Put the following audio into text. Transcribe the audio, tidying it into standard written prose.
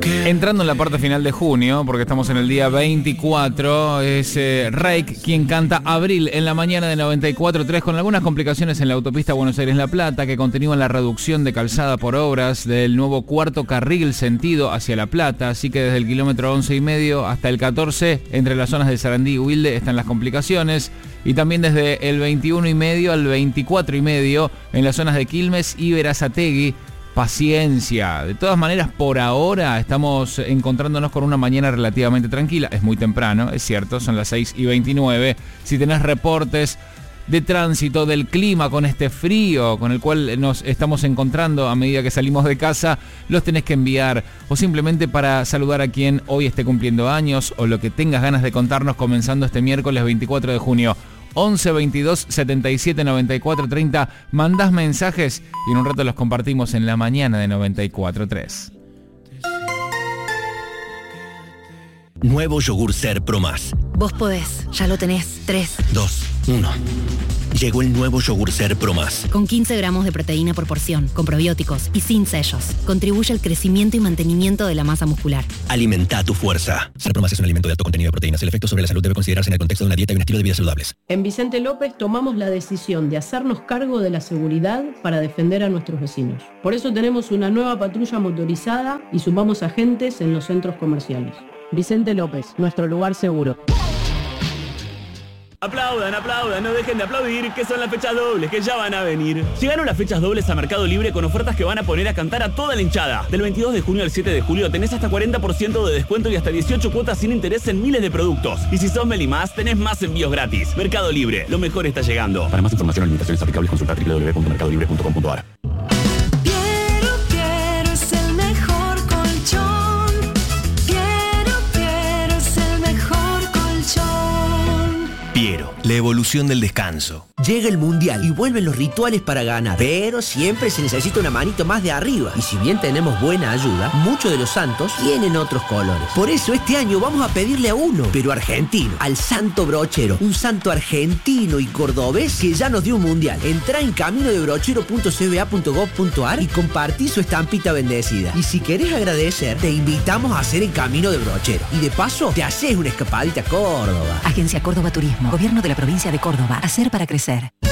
Entrando en la parte final de junio, porque estamos en el día 24, es Reik quien canta Abril en la mañana de 94.3, con algunas complicaciones en la autopista Buenos Aires-La Plata, que continúan la reducción de calzada por obras del nuevo cuarto carril sentido hacia La Plata, así que desde el kilómetro 11,5 hasta el 14, entre las zonas de Sarandí y Wilde, están las complicaciones, y también desde el 21,5 al 24,5 en las zonas de Quilmes y Berazategui. Paciencia. De todas maneras, por ahora estamos encontrándonos con una mañana relativamente tranquila. Es muy temprano, es cierto, son las 6:29. Si tenés reportes de tránsito, del clima con este frío con el cual nos estamos encontrando a medida que salimos de casa, los tenés que enviar, o simplemente para saludar a quien hoy esté cumpliendo años, o lo que tengas ganas de contarnos comenzando este miércoles 24 de junio. 11 22 77 94 30. Mandás mensajes y en un rato los compartimos en la mañana de 94.3. Nuevo yogur Ser Pro Más. Vos podés, ya lo tenés. 3, 2, 1. Llegó el nuevo yogur Ser Pro Más. Con 15 gramos de proteína por porción, con probióticos y sin sellos. Contribuye al crecimiento y mantenimiento de la masa muscular. Alimenta tu fuerza. Ser Pro Más es un alimento de alto contenido de proteínas. El efecto sobre la salud debe considerarse en el contexto de una dieta y un estilo de vida saludables. En Vicente López tomamos la decisión de hacernos cargo de la seguridad para defender a nuestros vecinos. Por eso tenemos una nueva patrulla motorizada y sumamos agentes en los centros comerciales. Vicente López, nuestro lugar seguro. Aplaudan, aplaudan, no dejen de aplaudir, que son las fechas dobles, que ya van a venir. Llegaron las fechas dobles a Mercado Libre con ofertas que van a poner a cantar a toda la hinchada. Del 22 de junio al 7 de julio tenés hasta 40% de descuento y hasta 18 cuotas sin interés en miles de productos. Y si sos Melimás, tenés más envíos gratis. Mercado Libre, lo mejor está llegando. Para más información o limitaciones aplicables, consulta www.mercadolibre.com.ar. Piero, la evolución del descanso. Llega el Mundial y vuelven los rituales para ganar, pero siempre se necesita una manito más de arriba. Y si bien tenemos buena ayuda, muchos de los santos tienen otros colores. Por eso este año vamos a pedirle a uno, pero argentino, al Santo Brochero, un santo argentino y cordobés que ya nos dio un Mundial. Entrá en caminodebrochero.cba.gov.ar y compartí su estampita bendecida. Y si querés agradecer, te invitamos a hacer el Camino de Brochero. Y de paso, te haces una escapadita a Córdoba. Agencia Córdoba Turismo, Gobierno de la Provincia de Córdoba. Hacer para crecer.